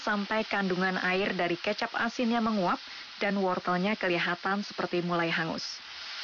sampai kandungan air dari kecap asinnya menguap dan wortelnya kelihatan seperti mulai hangus.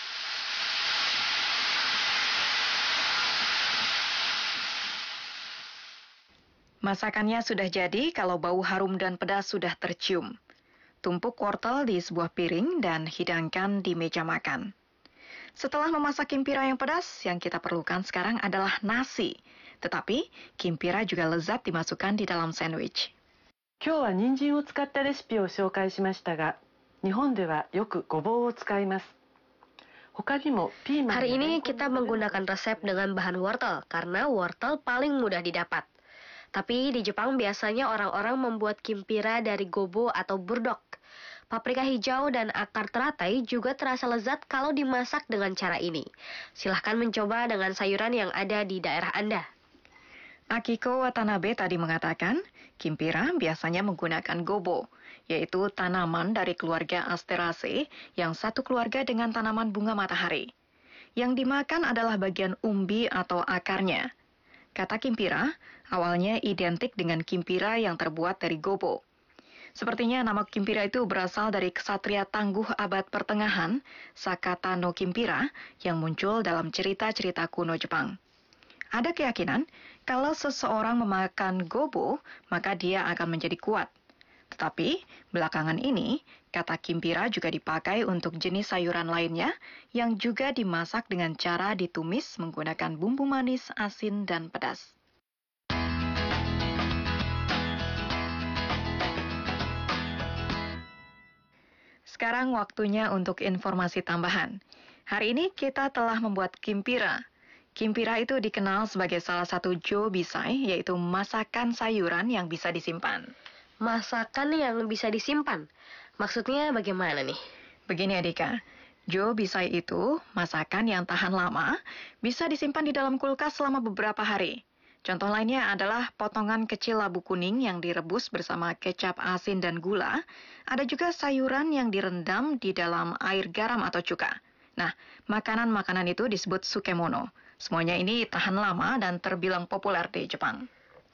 Masakannya sudah jadi kalau bau harum dan pedas sudah tercium. Tumpuk wortel di sebuah piring dan hidangkan di meja makan. Setelah memasak kimpira yang pedas, yang kita perlukan sekarang adalah nasi. Tetapi, kimpira juga lezat dimasukkan di dalam sandwich. 今日は人参を使ったレシピを紹介しましたが、日本ではよくごぼうを使います。他にもピーマン。 Hari ini kita menggunakan resep dengan bahan wortel karena wortel paling mudah didapat. Tapi di Jepang biasanya orang-orang membuat kimpira dari gobo atau burdok. Paprika hijau dan akar teratai juga terasa lezat kalau dimasak dengan cara ini. Silahkan mencoba dengan sayuran yang ada di daerah Anda. Akiko Watanabe tadi mengatakan, kimpira biasanya menggunakan gobo, yaitu tanaman dari keluarga Asteraceae yang satu keluarga dengan tanaman bunga matahari. Yang dimakan adalah bagian umbi atau akarnya. Kata kimpira, awalnya identik dengan kimpira yang terbuat dari gobo. Sepertinya nama kimpira itu berasal dari ksatria tangguh abad pertengahan, Sakata no Kimpira, yang muncul dalam cerita-cerita kuno Jepang. Ada keyakinan, kalau seseorang memakan gobo, maka dia akan menjadi kuat. Tetapi, belakangan ini, kata kimpira juga dipakai untuk jenis sayuran lainnya yang juga dimasak dengan cara ditumis menggunakan bumbu manis, asin, dan pedas. Sekarang waktunya untuk informasi tambahan. Hari ini kita telah membuat kimpira. Kimpira itu dikenal sebagai salah satu jobisai, yaitu masakan sayuran yang bisa disimpan. Masakan yang bisa disimpan? Maksudnya bagaimana nih? Begini Adika, jobisai itu masakan yang tahan lama, bisa disimpan di dalam kulkas selama beberapa hari. Contoh lainnya adalah potongan kecil labu kuning yang direbus bersama kecap asin dan gula. Ada juga sayuran yang direndam di dalam air garam atau cuka. Nah, makanan-makanan itu disebut sukemono. Semuanya ini tahan lama dan terbilang populer di Jepang.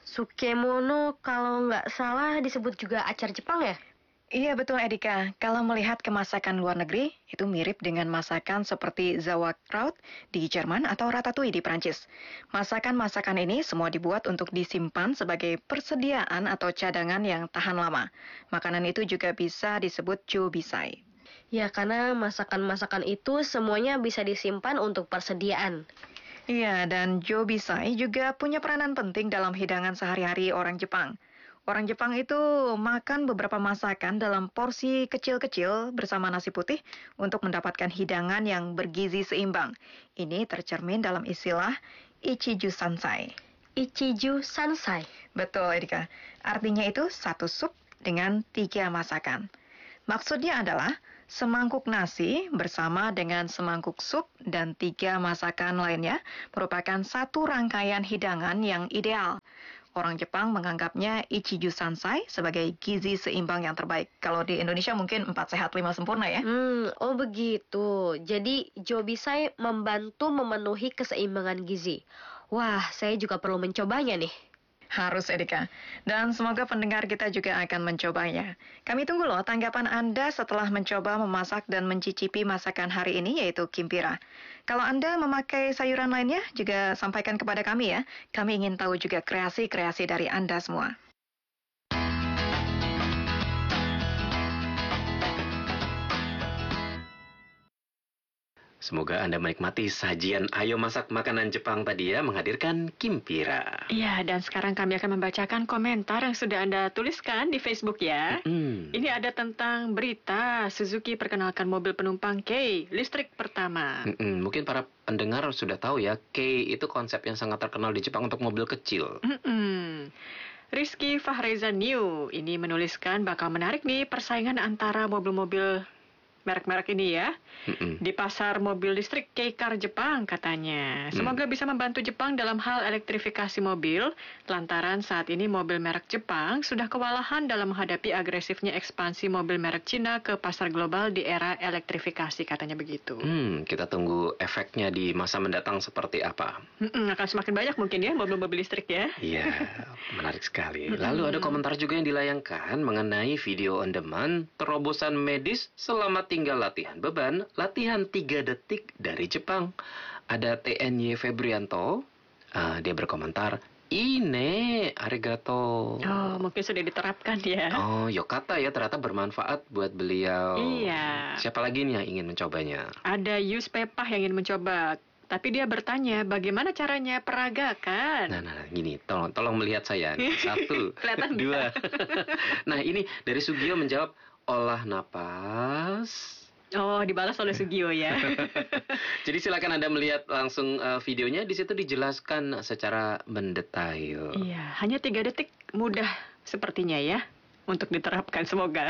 Sukemono kalau nggak salah disebut juga acar Jepang ya? Iya betul Edika, kalau melihat kemasakan luar negeri, itu mirip dengan masakan seperti sauerkraut di Jerman atau ratatouille di Prancis. Masakan-masakan ini semua dibuat untuk disimpan sebagai persediaan atau cadangan yang tahan lama. Makanan itu juga bisa disebut jobisai. Ya, karena masakan-masakan itu semuanya bisa disimpan untuk persediaan. Iya, dan jobisai juga punya peranan penting dalam hidangan sehari-hari orang Jepang. Orang Jepang itu makan beberapa masakan dalam porsi kecil-kecil bersama nasi putih untuk mendapatkan hidangan yang bergizi seimbang. Ini tercermin dalam istilah Ichiju Sansai. Ichiju Sansai? Betul, Edika. Artinya itu satu sup dengan 3 masakan. Maksudnya adalah semangkuk nasi bersama dengan semangkuk sup dan 3 masakan lainnya merupakan satu rangkaian hidangan yang ideal. Orang Jepang menganggapnya Ichiju Sansai sebagai gizi seimbang yang terbaik. Kalau di Indonesia mungkin 4 sehat 5 sempurna ya. Oh begitu. Jadi jobisai membantu memenuhi keseimbangan gizi. Wah, saya juga perlu mencobanya nih. Harus Edika. Dan semoga pendengar kita juga akan mencobanya. Kami tunggu loh tanggapan Anda setelah mencoba memasak dan mencicipi masakan hari ini yaitu kimpira. Kalau Anda memakai sayuran lainnya juga sampaikan kepada kami ya. Kami ingin tahu juga kreasi-kreasi dari Anda semua. Semoga Anda menikmati sajian Ayo Masak Makanan Jepang tadi ya, menghadirkan kimpira. Iya, dan sekarang kami akan membacakan komentar yang sudah Anda tuliskan di Facebook ya. Ini ada tentang berita Suzuki perkenalkan mobil penumpang Kei, listrik pertama. Mungkin para pendengar sudah tahu ya, Kei itu konsep yang sangat terkenal di Jepang untuk mobil kecil. Rizky Fahreza New ini menuliskan bakal menarik nih persaingan antara mobil-mobil merek-merek ini ya. Di pasar mobil listrik K-Car Jepang katanya. Semoga bisa membantu Jepang dalam hal elektrifikasi mobil, lantaran saat ini mobil merek Jepang sudah kewalahan dalam menghadapi agresifnya ekspansi mobil merek Cina ke pasar global di era elektrifikasi, katanya begitu. Kita tunggu efeknya di masa mendatang seperti apa. Akan semakin banyak mungkin ya mobil-mobil listrik ya. Iya, menarik sekali. Lalu ada komentar juga yang dilayangkan mengenai video on demand terobosan medis selamat tinggal latihan beban, latihan 3 detik dari Jepang. Ada TNY Febrianto, dia berkomentar, "Ine, arigato." Oh, mungkin sudah diterapkan ya. Oh, yokata ya, ternyata bermanfaat buat beliau. Iya. Siapa lagi nih yang ingin mencobanya? Ada Yus Pepah yang ingin mencoba. Tapi dia bertanya, bagaimana caranya peragakan? Nah, gini, tolong melihat saya. 1, Kelihatan 2. Nah, ini dari Sugio menjawab, olah napas. Oh, dibalas oleh Sugio ya. Jadi silakan Anda melihat langsung videonya. Di situ dijelaskan secara mendetail. Iya, hanya 3 detik, mudah sepertinya ya untuk diterapkan, semoga.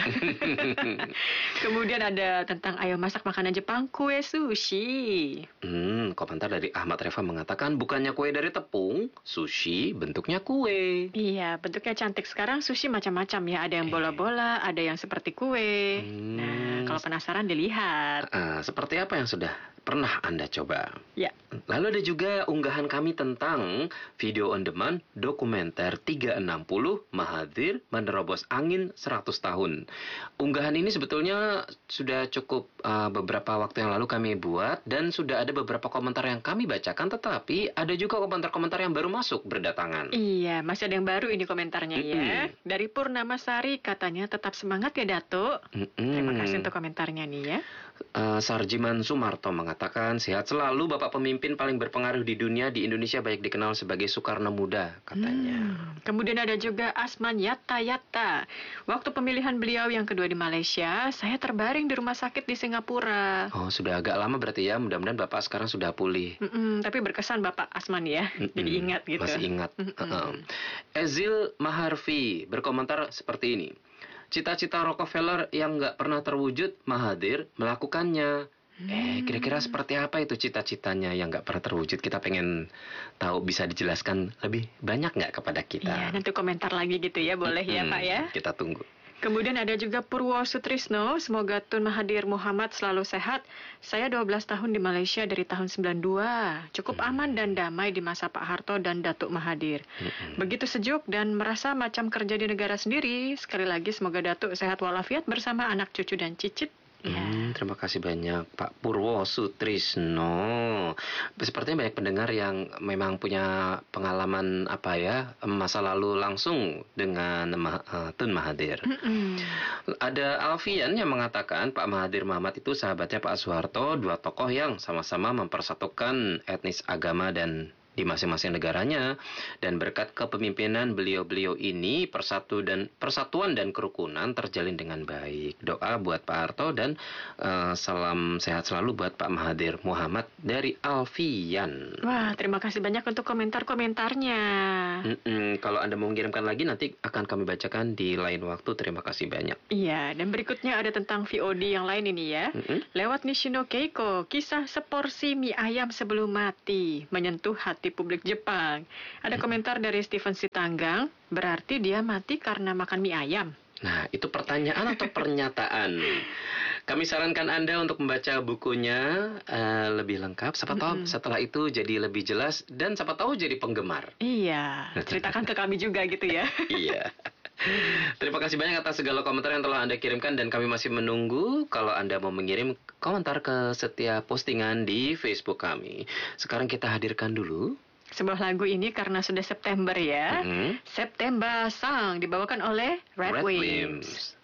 Kemudian ada tentang ayo masak makanan Jepang, kue sushi. Komentar dari Ahmad Reva mengatakan, bukannya kue dari tepung, sushi bentuknya kue. Iya, bentuknya cantik. Sekarang sushi macam-macam ya. Ada yang bola-bola, ada yang seperti kue. Nah, kalau penasaran dilihat. Seperti apa yang sudah pernah Anda coba? Ya. Lalu ada juga unggahan kami tentang video on demand dokumenter 360 Mahathir menerobos angin 100 tahun. Unggahan ini sebetulnya sudah cukup beberapa waktu yang lalu kami buat dan sudah ada beberapa komentar yang kami bacakan, tetapi ada juga komentar-komentar yang baru masuk berdatangan. Iya, masih ada yang baru ini komentarnya ya. Dari Purnama Sari katanya tetap semangat ya Datuk. Terima kasih untuk komentarnya nih ya. Sarjiman Sumarto mengatakan, sehat selalu Bapak pemimpin paling berpengaruh di dunia, di Indonesia baik dikenal sebagai Soekarno Muda, katanya. Kemudian ada juga Asman Yatta. Waktu pemilihan beliau yang kedua di Malaysia, saya terbaring di rumah sakit di Singapura. Oh, sudah agak lama berarti ya, mudah-mudahan Bapak sekarang sudah pulih. Tapi berkesan Bapak Asman ya, jadi ingat gitu. Masih ingat. Ezil Maharfi berkomentar seperti ini. Cita-cita Rockefeller yang nggak pernah terwujud, Mahathir melakukannya. Kira-kira seperti apa itu cita-citanya yang nggak pernah terwujud? Kita pengen tahu, bisa dijelaskan lebih banyak nggak kepada kita? Iya, nanti komentar lagi gitu ya, boleh ya Pak ya? Kita tunggu. Kemudian ada juga Purwo Sutrisno, semoga Tun Mahathir Muhammad selalu sehat. Saya 12 tahun di Malaysia dari tahun 92. Cukup aman dan damai di masa Pak Harto dan Datuk Mahathir. Begitu sejuk dan merasa macam kerja di negara sendiri. Sekali lagi semoga Datuk sehat walafiat bersama anak cucu dan cicit. Terima kasih banyak Pak Purwo Sutrisno. Sepertinya banyak pendengar yang memang punya pengalaman masa lalu langsung dengan Tun Mahathir. Ada Alfian yang mengatakan Pak Mahathir Muhammad itu sahabatnya Pak Soeharto, dua tokoh yang sama-sama mempersatukan etnis, agama dan di masing-masing negaranya, dan berkat kepemimpinan beliau-beliau ini persatuan dan kerukunan terjalin dengan baik. Doa buat Pak Harto dan salam sehat selalu buat Pak Mahathir Muhammad dari Alfian. Wah, terima kasih banyak untuk komentar-komentarnya. Kalau Anda mau mengirimkan lagi nanti akan kami bacakan di lain waktu. Terima kasih banyak. Iya, dan berikutnya ada tentang VOD yang lain ini ya. Lewat Nishino Keiko, kisah seporsi mie ayam sebelum mati menyentuh hati publik Jepang. Ada komentar dari Stephen Sitanggang, berarti dia mati karena makan mie ayam. Nah, itu pertanyaan atau pernyataan? Kami sarankan Anda untuk membaca bukunya lebih lengkap. Siapa tahu setelah itu jadi lebih jelas dan siapa tahu jadi penggemar. Iya, ceritakan ke kami juga gitu ya. Iya. Terima kasih banyak atas segala komentar yang telah Anda kirimkan dan kami masih menunggu kalau Anda mau mengirim komentar ke setiap postingan di Facebook kami. Sekarang kita hadirkan dulu sebuah lagu ini karena sudah September ya. September Song dibawakan oleh Red Wimps.